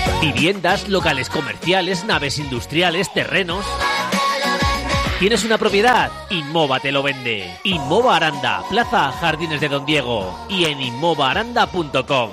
Viviendas, locales comerciales, naves industriales, terrenos. ¿Tienes una propiedad? Inmova te lo vende. Inmova Aranda, Plaza Jardines de Don Diego y en inmovaaranda.com.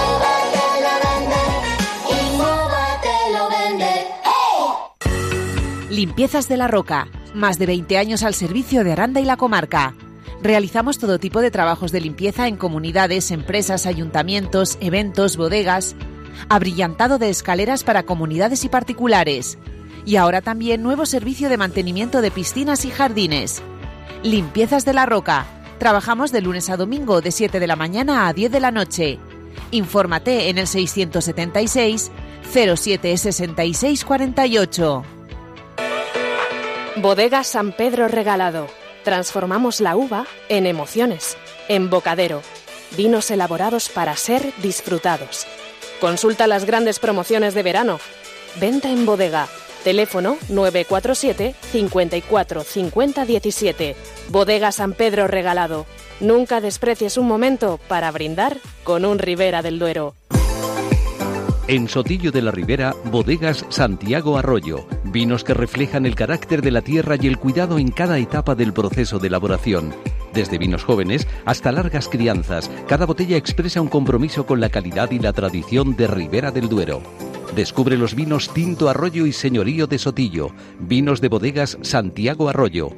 Limpiezas de la Roca. Más de 20 años al servicio de Aranda y la comarca. Realizamos todo tipo de trabajos de limpieza en comunidades, empresas, ayuntamientos, eventos, bodegas. Abrillantado de escaleras para comunidades y particulares. Y ahora también nuevo servicio de mantenimiento de piscinas y jardines. Limpiezas de la Roca. Trabajamos de lunes a domingo de 7 de la mañana a 10 de la noche. Infórmate en el 676 07 66 48. Bodega San Pedro Regalado. Transformamos la uva en emociones. Embocadero. Vinos elaborados para ser disfrutados. Consulta las grandes promociones de verano. Venta en bodega. Teléfono 947 54 50 17. Bodega San Pedro Regalado. Nunca desprecies un momento para brindar con un Ribera del Duero. En Sotillo de la Ribera, Bodegas Santiago Arroyo. Vinos que reflejan el carácter de la tierra y el cuidado en cada etapa del proceso de elaboración. Desde vinos jóvenes hasta largas crianzas, cada botella expresa un compromiso con la calidad y la tradición de Ribera del Duero. Descubre los vinos Tinto Arroyo y Señorío de Sotillo. Vinos de Bodegas Santiago Arroyo.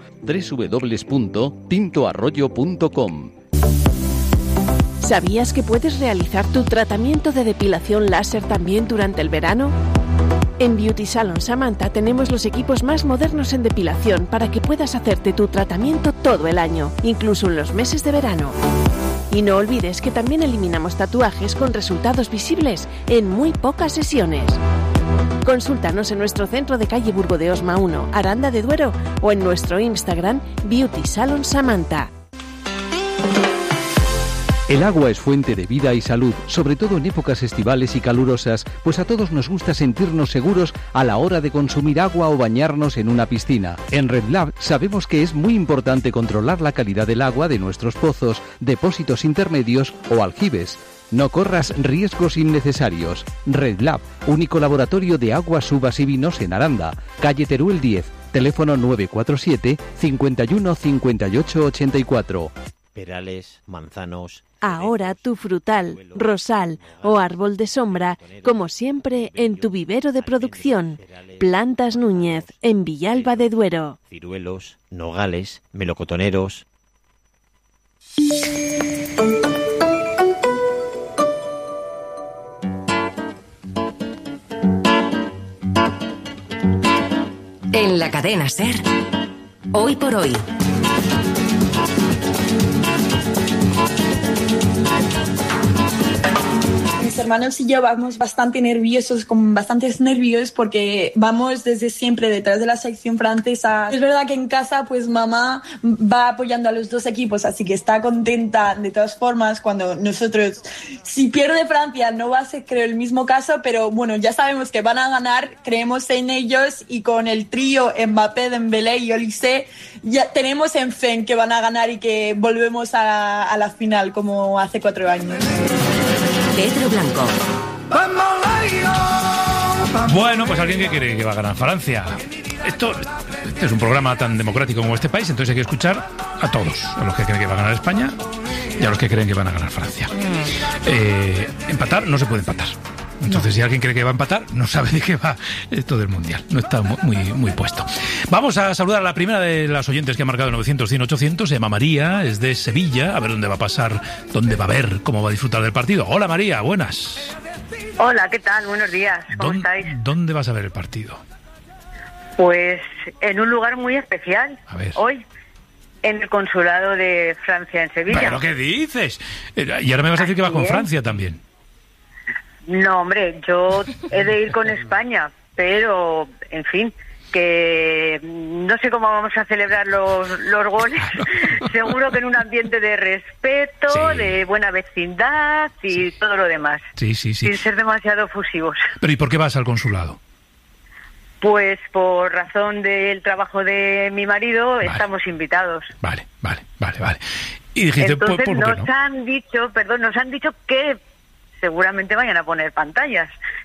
www.tintoarroyo.com. ¿Sabías que puedes realizar tu tratamiento de depilación láser también durante el verano? En Beauty Salon Samantha tenemos los equipos más modernos en depilación para que puedas hacerte tu tratamiento todo el año, incluso en los meses de verano. Y no olvides que también eliminamos tatuajes con resultados visibles en muy pocas sesiones. Consúltanos en nuestro centro de calle Burgo de Osma 1, Aranda de Duero, o en nuestro Instagram Beauty Salon Samantha. El agua es fuente de vida y salud, sobre todo en épocas estivales y calurosas, pues a todos nos gusta sentirnos seguros a la hora de consumir agua o bañarnos en una piscina. En RedLab sabemos que es muy importante controlar la calidad del agua de nuestros pozos, depósitos intermedios o aljibes. No corras riesgos innecesarios. RedLab, único laboratorio de aguas, uvas y vinos en Aranda, calle Teruel 10, teléfono 947 51 58 84. Perales, manzanos. Ahora tu frutal, rosal o árbol de sombra, como siempre en tu vivero de producción. Plantas Núñez, en Villalba de Duero. Ciruelos, nogales, melocotoneros. En la cadena SER, Hoy por Hoy. Mis hermanos y yo vamos bastante nerviosos, con bastantes nervios, porque vamos desde siempre detrás de la sección francesa. Es verdad que en casa pues mamá va apoyando a los dos equipos, así que está contenta. De todas formas, cuando nosotros, si pierde Francia, no va a ser, creo, el mismo caso, pero bueno, ya sabemos que van a ganar, creemos en ellos, y con el trío Mbappé, Dembélé y Olise ya tenemos en fe en que van a ganar y que volvemos a la final como hace 4 años. Pedro Blanco. Bueno, pues alguien que cree que va a ganar Francia. Este es un programa tan democrático como este país, entonces hay que escuchar a todos, a los que creen que va a ganar España y a los que creen que van a ganar Francia. Empatar no se puede empatar. Entonces, si alguien cree que va a empatar, no sabe de qué va esto del Mundial. No está muy puesto. Vamos a saludar a la primera de las oyentes que ha marcado 900, 100, 800. Se llama María, es de Sevilla. A ver dónde va a pasar, dónde va a ver, cómo va a disfrutar del partido. Hola, María, buenas. Hola, ¿qué tal? Buenos días. ¿Cómo estáis? ¿Dónde vas a ver el partido? Pues en un lugar muy especial. A ver. Hoy, en el Consulado de Francia en Sevilla. ¿Pero qué dices? Y ahora me vas a decir que vas con Francia también. No, hombre, yo he de ir con España, pero, en fin, que no sé cómo vamos a celebrar los goles. Seguro que en un ambiente de respeto, sí, de buena vecindad y sí, todo lo demás. Sí. Sin ser demasiado fusivos. ¿Pero y por qué vas al consulado? Pues por razón del trabajo de mi marido, vale, estamos invitados. Vale. Y dijiste, entonces ¿por qué no? nos han dicho que seguramente vayan a poner pantallas.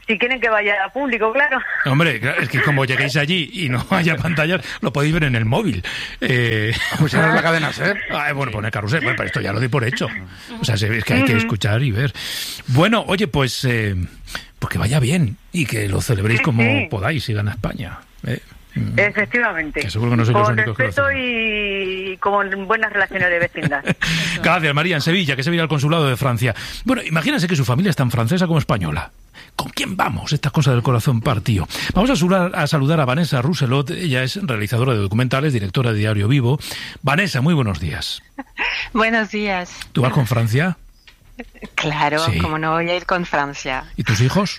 Si quieren que vaya a público, claro. Hombre, es que como lleguéis allí y no haya pantallas, lo podéis ver en el móvil. Pues no es la cadena SER. Bueno, poner carrusel, bueno, pero esto ya lo doy por hecho. O sea, es que hay que escuchar y ver. Bueno, oye, pues que vaya bien y que lo celebréis como podáis si gana España. Efectivamente. Que seguro que no sois los con únicos respeto que lo hacen. y con buenas relaciones de vecindad. Gracias, María, en Sevilla, que se viene al consulado de Francia. Bueno, imagínense que su familia es tan francesa como española. ¿Con quién vamos? Estas cosas del corazón partido. Vamos a saludar a Vanessa Rousselot. Ella es realizadora de documentales, directora de Diario Vivo. Vanessa, muy buenos días. Buenos días. ¿Tú vas con Francia? Claro, Sí. como no voy a ir con Francia. ¿Y tus hijos?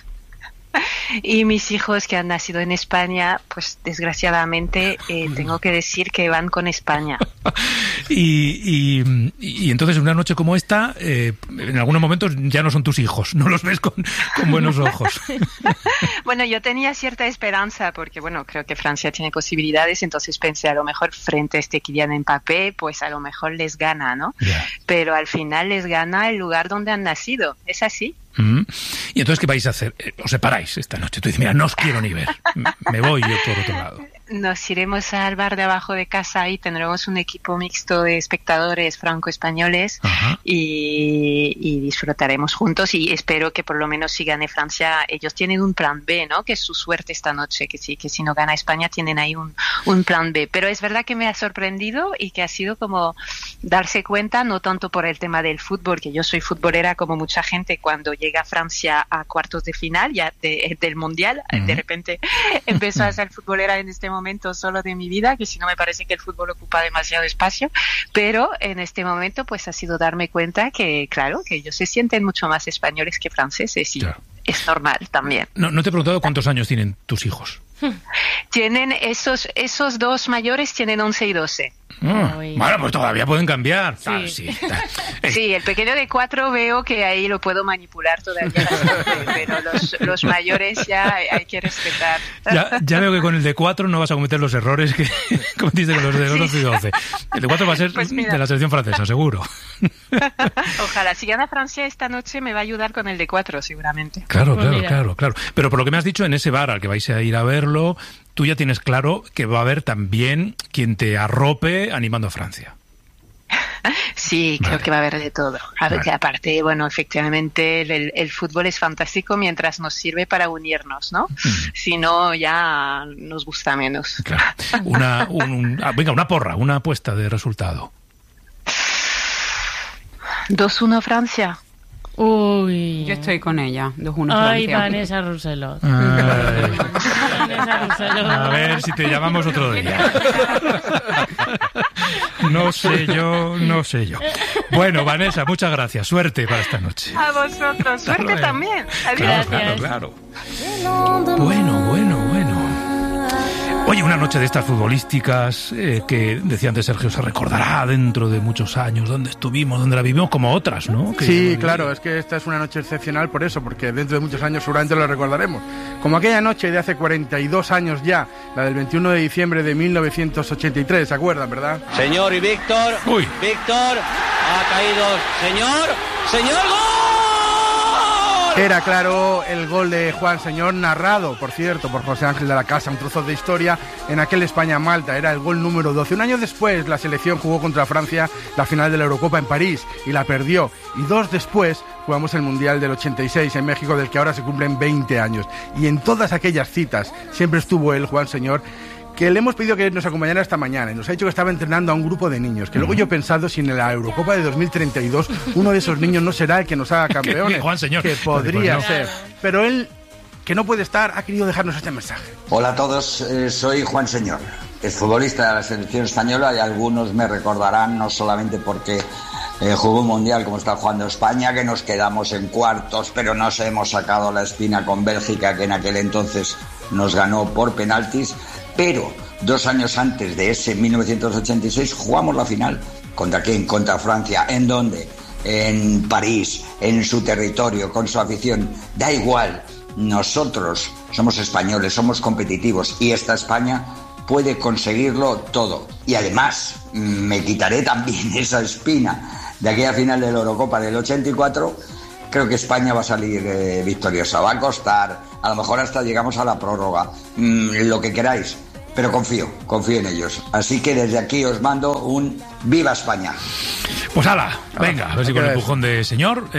Y mis hijos que han nacido en España, pues desgraciadamente tengo que decir que van con España. Y entonces una noche como esta, en algunos momentos ya no son tus hijos, no los ves con buenos ojos. Bueno, yo tenía cierta esperanza porque, bueno, creo que Francia tiene posibilidades, entonces pensé a lo mejor frente a este Kylian Mbappé, pues a lo mejor les gana, ¿no? Yeah. Pero al final les gana el lugar donde han nacido, ¿es así? ¿Y entonces qué vais a hacer? ¿Os separáis esta noche? Tú dices, mira, no os quiero ni ver, me voy yo por otro lado. Nos iremos al bar de abajo de casa y tendremos un equipo mixto de espectadores franco-españoles y disfrutaremos juntos y espero que por lo menos si gane Francia, ellos tienen un plan B, ¿no? Que es su suerte esta noche, que si no gana España tienen ahí un plan B. Pero es verdad que me ha sorprendido y que ha sido como darse cuenta, no tanto por el tema del fútbol, que yo soy futbolera como mucha gente, cuando llega Francia a cuartos de final ya del Mundial, de repente empezó a ser futbolera en este momento solo de mi vida, que si no me parece que el fútbol ocupa demasiado espacio, pero en este momento pues ha sido darme cuenta que claro, que ellos se sienten mucho más españoles que franceses y claro, es normal también. No te he preguntado cuántos años tienen tus hijos. Tienen esos dos mayores tienen 11 y 12. Bueno, pues todavía pueden cambiar. Sí. Sí, el pequeño de 4 veo que ahí lo puedo manipular todavía bastante, pero los mayores ya hay que respetar. Ya veo que con el de 4 no vas a cometer los errores que cometiste con los de 11 y 12. El de 4 va a ser pues de la selección francesa, seguro. Ojalá, si gana Francia esta noche me va a ayudar con el de 4 seguramente. Claro. Pero por lo que me has dicho, en ese bar al que vais a ir a verlo, tú ya tienes claro que va a haber también quien te arrope animando a Francia. Sí, creo que va a haber de todo. Aparte, bueno, efectivamente el fútbol es fantástico mientras nos sirve para unirnos, ¿no? Si no, ya nos gusta menos. Claro. Venga, una porra, una apuesta de resultado. 2-1 Francia. Uy. Yo estoy con ella. 2-1 Francia. Ay, Vanessa Rousselot. A ver si te llamamos otro día. No sé yo. Bueno, Vanessa, muchas gracias. Suerte para esta noche. A vosotros. Suerte también. Claro. Bueno. Oye, una noche de estas futbolísticas que, decía antes Sergio, se recordará dentro de muchos años dónde estuvimos, dónde la vivimos, como otras, ¿no? Sí, claro, es que esta es una noche excepcional por eso, porque dentro de muchos años seguramente lo recordaremos. Como aquella noche de hace 42 años ya, la del 21 de diciembre de 1983, ¿se acuerdan, verdad? Señor y Víctor. Uy. Víctor, ha caído. Señor, ¡gol! Era, claro, el gol de Juan Señor, narrado, por cierto, por José Ángel de la Casa, un trozo de historia en aquel España-Malta. Era el gol número 12. Un año después, la selección jugó contra Francia la final de la Eurocopa en París y la perdió. Y 2 después jugamos el Mundial del 86 en México, del que ahora se cumplen 20 años. Y en todas aquellas citas siempre estuvo él, Juan Señor, que le hemos pedido que nos acompañara esta mañana y nos ha dicho que estaba entrenando a un grupo de niños, que luego yo he pensado si en la Eurocopa de 2032 uno de esos niños no será el que nos haga campeones, Juan Señor, que podría ser, pero él, que no puede estar, ha querido dejarnos este mensaje. Hola a todos, soy Juan Señor, es futbolista de la selección española y algunos me recordarán no solamente porque jugó un mundial como está jugando España, que nos quedamos en cuartos, pero nos hemos sacado la espina con Bélgica, que en aquel entonces nos ganó por penaltis, pero 2 años antes de ese 1986 jugamos la final. ¿Contra quién? Contra Francia. ¿En dónde? En París, en su territorio, con su afición. Da igual, nosotros somos españoles, somos competitivos y esta España puede conseguirlo todo. Y además me quitaré también esa espina de aquella final de la Eurocopa del 84, creo que España va a salir victoriosa. Va a costar, a lo mejor hasta llegamos a la prórroga, lo que queráis, pero confío en ellos. Así que desde aquí os mando un ¡Viva España! Pues ala, venga, a ver si con el empujón de señor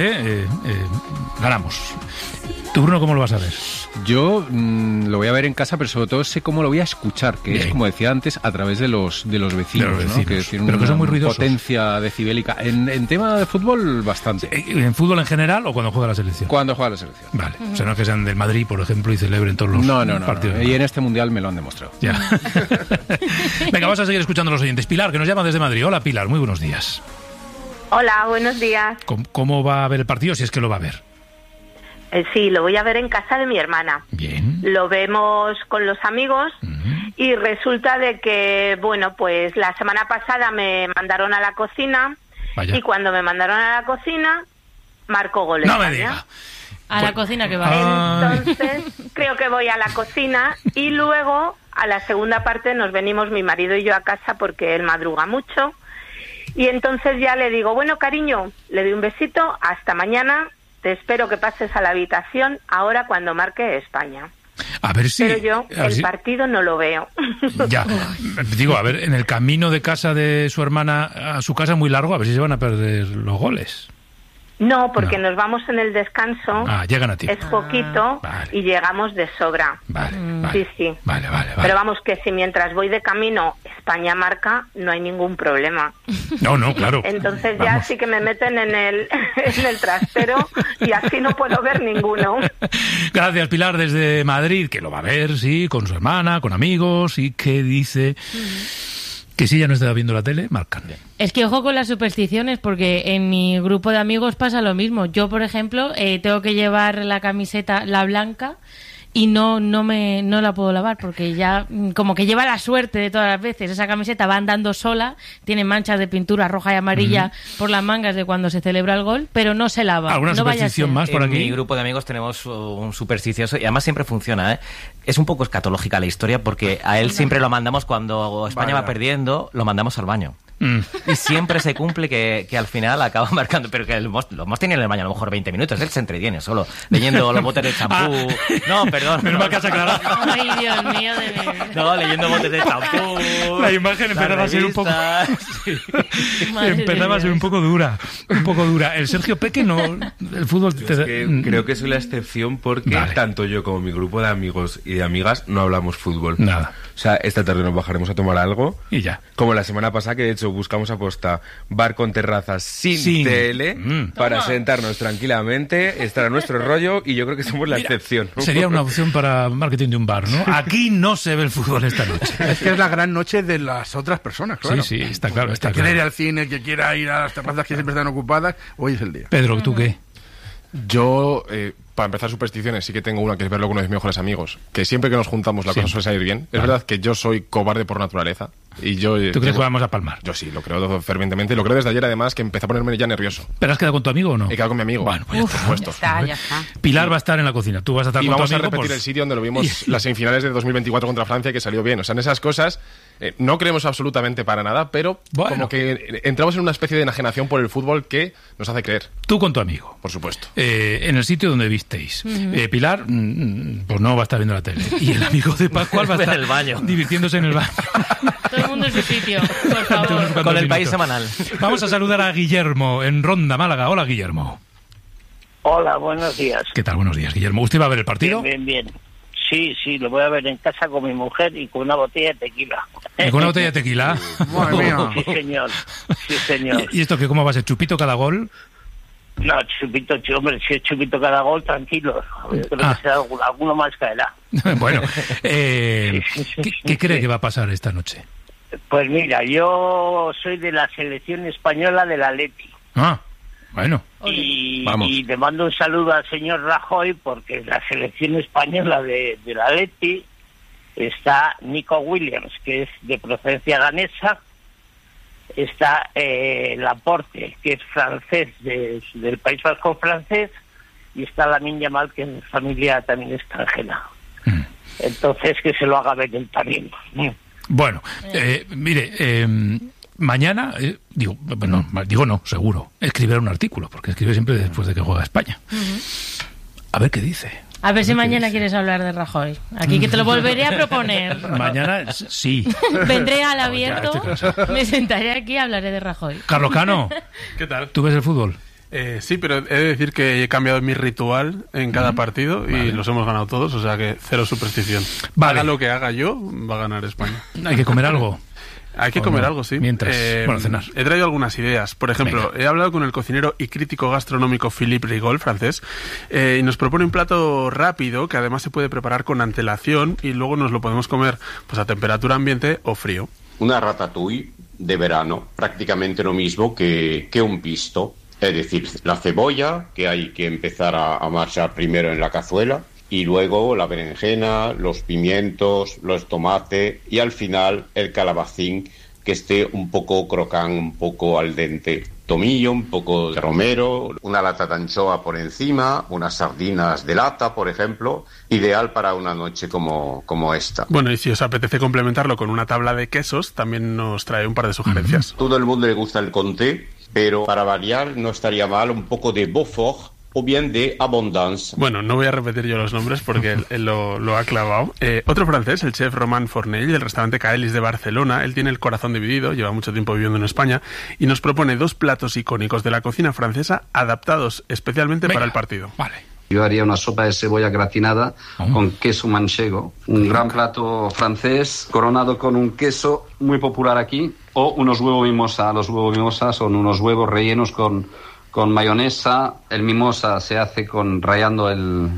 ganamos. ¿Tú, Bruno, cómo lo vas a ver? Yo lo voy a ver en casa, pero sobre todo sé cómo lo voy a escuchar, que es, como decía antes, a través de los vecinos, ¿no? Que tienen pero que son muy ruidosos. Potencia decibélica. En tema de fútbol, bastante. ¿En fútbol en general o cuando juega la selección? Cuando juega la selección. Vale, o sea, no es que sean del Madrid, por ejemplo, y celebren todos los partidos. No. Y en este Mundial me lo han demostrado. Ya. Venga, vamos a seguir escuchando a los oyentes. Pilar, que nos llama desde Madrid. Hola, Pilar, muy buenos días. Hola, buenos días. ¿Cómo va a ver el partido, si es que lo va a ver? Sí, lo voy a ver en casa de mi hermana. Bien. Lo vemos con los amigos y resulta de que, bueno, pues la semana pasada me mandaron a la cocina. Vaya. Y cuando me mandaron a la cocina, marcó goles. No me diga. A la cocina que va. Entonces, creo que voy a la cocina y luego a la segunda parte nos venimos mi marido y yo a casa porque él madruga mucho. Y entonces ya le digo, bueno, cariño, le doy un besito, hasta mañana. Te espero que pases a la habitación ahora cuando marque España. A ver si... Pero yo el partido no lo veo. Ya. Digo, a ver, en el camino de casa de su hermana a su casa muy largo, a ver si se van a perder los goles. No, porque nos vamos en el descanso. Llegan a tiempo. Es poquito y llegamos de sobra. Vale. Sí. Vale. Pero vamos, que si mientras voy de camino España marca, no hay ningún problema. No, claro. Entonces ya sí que me meten en el trastero y así no puedo ver ninguno. Gracias, Pilar, desde Madrid, que lo va a ver, sí, con su hermana, con amigos, y que dice... Que si ya no está viendo la tele, marcan. Es que ojo con las supersticiones, porque en mi grupo de amigos pasa lo mismo. Yo, por ejemplo, tengo que llevar la camiseta, la blanca, y no la puedo lavar, porque ya como que lleva la suerte de todas las veces. Esa camiseta va andando sola, tiene manchas de pintura roja y amarilla por las mangas de cuando se celebra el gol, pero no se lava. ¿Alguna superstición más por aquí? En mi grupo de amigos tenemos un supersticioso, y además siempre funciona, ¿eh? Es un poco escatológica la historia, porque a él siempre lo mandamos cuando España va perdiendo, lo mandamos al baño. Y siempre se cumple que al final acaba marcando, pero que los más tienen en el baño a lo mejor 20 minutos, él se entretiene solo leyendo los botes de champú. No, perdón. Menos mal que has aclarado. Ay, Dios mío de mi vida. No, leyendo botes de champú. La imagen empezaba a ser un poco... Empezaba a ser un poco dura. El Sergio Peque no... El fútbol... Creo que soy la excepción porque tanto yo como mi grupo de amigos y de amigas no hablamos fútbol. Nada. O sea, esta tarde nos bajaremos a tomar algo. Y ya. Como la semana pasada, que de hecho buscamos aposta bar con terrazas sin tele para sentarnos tranquilamente, estar a nuestro rollo, y yo creo que somos la excepción, ¿no? Sería una opción para marketing de un bar, ¿no? Aquí no se ve el fútbol esta noche. Es que es la gran noche de las otras personas, claro. Sí, está claro. El que quiera ir al cine, el que quiera ir a las terrazas que siempre están ocupadas, hoy es el día. Pedro, ¿tú qué? Yo, para empezar supersticiones, sí que tengo una, que es verlo con uno de mis mejores amigos, que siempre que nos juntamos la cosa suele salir bien. Es verdad que yo soy cobarde por naturaleza. Y yo, ¿tú crees que vamos a palmar? Yo sí, lo creo fervientemente. Lo creo desde ayer, además, que empecé a ponerme ya nervioso. ¿Pero has quedado con tu amigo o no? He quedado con mi amigo. Bueno, pues por supuesto. Ya está. Pilar va a estar en la cocina, tú vas a estar con tu amigo. Y vamos a repetir el sitio donde lo vimos las semifinales de 2024 contra Francia, que salió bien. O sea, en esas cosas no creemos absolutamente para nada, pero como que entramos en una especie de enajenación por el fútbol que nos hace creer. Tú con tu amigo. Por supuesto. En el sitio donde visteis. Pilar, pues no va a estar viendo la tele. Y el amigo de Pascual va a estar en el baño, divirtiéndose en el baño. Todo el mundo en su sitio, por favor. Con el país semanal. Vamos a saludar a Guillermo en Ronda, Málaga. Hola, Guillermo. Hola, buenos días. ¿Qué tal? Buenos días, Guillermo. ¿Usted va a ver el partido? Bien. Sí, lo voy a ver en casa con mi mujer y con una botella de tequila. ¿Y con una botella de tequila? Madre mía. Sí, señor. ¿Y esto qué? ¿Cómo va a ser? ¿Chupito cada gol? No, hombre, si es chupito cada gol, tranquilo. Yo creo que será alguno más caerá. Bueno, ¿qué cree que va a pasar esta noche? Pues mira, yo soy de la selección española del Atleti. Bueno. Y le mando un saludo al señor Rajoy, porque en la selección española del Atleti está Nico Williams, que es de procedencia ganesa. Está Laporte, que es francés, del País Vasco francés, y está Lamine Yamal, que es familia también extranjera. Entonces, que se lo haga ver él también. Bueno, mire, mañana, seguro, escribirá un artículo, porque escribe siempre después de que juega España. A ver qué dice. A ver si mañana quieres hablar de Rajoy. Aquí que te lo volveré a proponer. Mañana sí. Vendré al abierto, me sentaré aquí y hablaré de Rajoy. Carlos Cano, ¿qué tal? ¿Tú ves el fútbol? Sí, pero he de decir que he cambiado mi ritual en cada partido y los hemos ganado todos, o sea que cero superstición. Haga lo que haga yo, va a ganar España. ¿Hay que comer algo? Hay que comer algo, sí. Mientras, cenar. He traído algunas ideas. Por ejemplo, he hablado con el cocinero y crítico gastronómico Philippe Rigol, francés, y nos propone un plato rápido que además se puede preparar con antelación y luego nos lo podemos comer pues a temperatura ambiente o frío. Una ratatouille de verano, prácticamente lo mismo que un pisto. Es decir, la cebolla, que hay que empezar a marchar primero en la cazuela, y luego la berenjena, los pimientos, los tomates y al final el calabacín que esté un poco crocante, un poco al dente. Tomillo, un poco de romero, una lata de anchoa por encima, unas sardinas de lata, por ejemplo, ideal para una noche como esta. Bueno, y si os apetece complementarlo con una tabla de quesos, también nos trae un par de sugerencias. Todo el mundo le gusta el comté, pero para variar no estaría mal un poco de Beaufort o bien de Abondance. Bueno, no voy a repetir yo los nombres porque él lo ha clavado. Otro francés, el chef Romain Fournel, del restaurante Caelis de Barcelona, él tiene el corazón dividido, lleva mucho tiempo viviendo en España, y nos propone 2 platos icónicos de la cocina francesa adaptados especialmente para el partido. Vale. Yo haría una sopa de cebolla gratinada con queso manchego, un gran plato francés coronado con un queso muy popular aquí, o unos huevos mimosa. Los huevos mimosa son unos huevos rellenos con mayonesa. El mimosa se hace rallando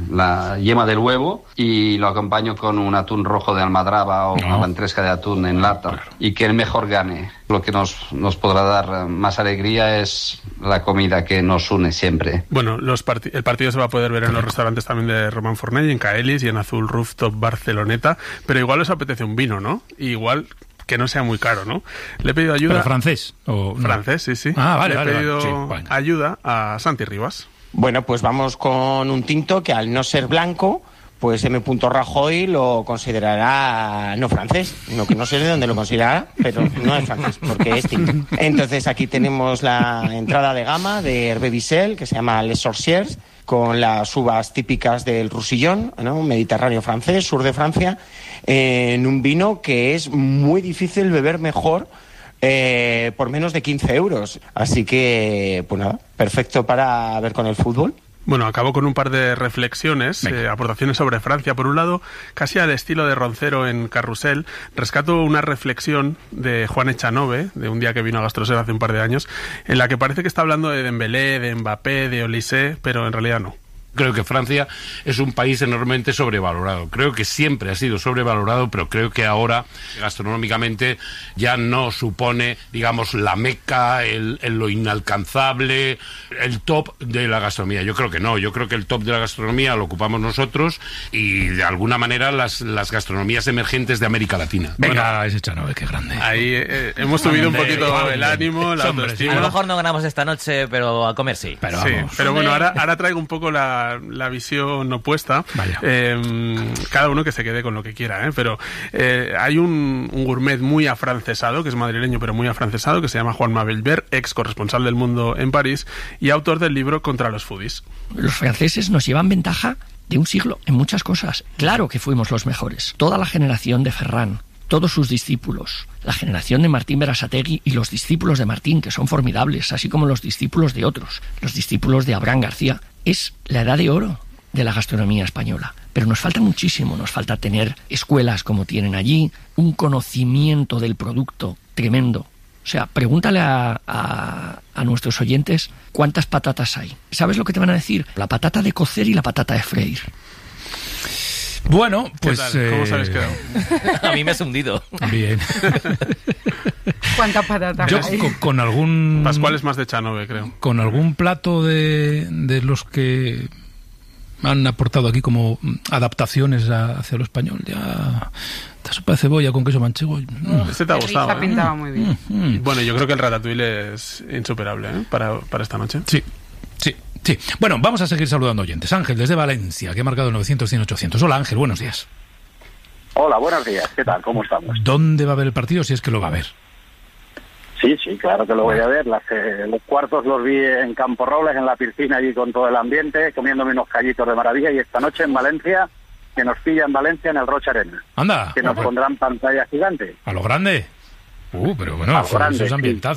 la yema del huevo y lo acompaño con un atún rojo de almadraba o una ventresca de atún en lata. Claro. Y que el mejor gane. Lo que nos podrá dar más alegría es la comida que nos une siempre. Bueno, el partido se va a poder ver en los restaurantes también de Romain Fournel, en Caelis y en Azul Rooftop Barceloneta, pero igual os apetece un vino, ¿no? Igual que no sea muy caro, ¿no? Le he pedido ayuda... ¿Pero francés? ¿O no? Francés, sí. Vale, Le he pedido ayuda a Santi Rivas. Bueno, pues vamos con un tinto que al no ser blanco, pues M. Rajoy lo considerará no francés. No sé de dónde lo considerará, pero no es francés, porque es tinto. Entonces aquí tenemos la entrada de gama de Hervé Vissel, que se llama Les Sorcières, con las uvas típicas del Roussillon, ¿no? Mediterráneo francés, sur de Francia, en un vino que es muy difícil beber mejor por menos de 15 euros. Así que, pues nada, perfecto para ver con el fútbol. Bueno, acabo con un par de reflexiones, aportaciones sobre Francia. Por un lado, casi al estilo de Roncero en Carrusel, rescato una reflexión de Juan Echanove, de un día que vino a Gastroser hace un par de años, en la que parece que está hablando de Dembélé, de Mbappé, de Olysée, pero en realidad no. Creo que Francia es un país enormemente sobrevalorado. Creo que siempre ha sido sobrevalorado, pero creo que ahora gastronómicamente ya no supone, digamos, la meca, lo inalcanzable, el top de la gastronomía. Yo creo que no. Yo creo que el top de la gastronomía lo ocupamos nosotros y de alguna manera las gastronomías emergentes de América Latina. Venga, ese Chanove, qué grande. Ahí hemos subido un poquito el ánimo, la autoestima. A lo mejor no ganamos esta noche, pero a comer sí. Pero bueno, ahora traigo un poco la visión opuesta. Cada uno que se quede con lo que quiera, pero hay un gourmet muy afrancesado, que es madrileño pero muy afrancesado, que se llama Juan Mabelver, ex corresponsal del Mundo en París y autor del libro Contra los foodies. Los franceses nos llevan ventaja de un siglo en muchas cosas. Claro que fuimos los mejores. Toda la generación de Ferran, todos sus discípulos, la generación de Martín Berasategui y los discípulos de Martín, que son formidables, así como los discípulos de otros, los discípulos de Abraham García, es la edad de oro de la gastronomía española. Pero nos falta muchísimo, nos falta tener escuelas como tienen allí, un conocimiento del producto tremendo. O sea, pregúntale a nuestros oyentes cuántas patatas hay. ¿Sabes lo que te van a decir? La patata de cocer y la patata de freír. Bueno, pues... ¿Cómo os habéis quedado? A mí me has hundido. Bien. ¿Cuántas patatas Yo hay? con algún... Pascual es más de Chanove, creo. Con algún plato de los que han aportado aquí como adaptaciones hacia lo español. Ya... Esta sopa de cebolla con queso manchego... Este te ha gustado, Esta pintaba muy bien. Bueno, yo creo que el ratatouille es insuperable para esta noche. Sí. Bueno, vamos a seguir saludando oyentes. Ángel, desde Valencia, que ha marcado 900-100-800. Hola, Ángel, buenos días. Hola, buenos días. ¿Qué tal? ¿Cómo estamos? ¿Dónde va a haber el partido, si es que lo va a haber? Sí, claro que lo voy a ver. Los cuartos los vi en Campo Robles, en la piscina, allí con todo el ambiente, comiéndome unos callitos de maravilla, y esta noche en Valencia, que nos pilla en Valencia, en el Rocha Arena. Anda. Que nos pondrán pantalla gigante. ¿A lo grande? Pero bueno, eso es ambientazo.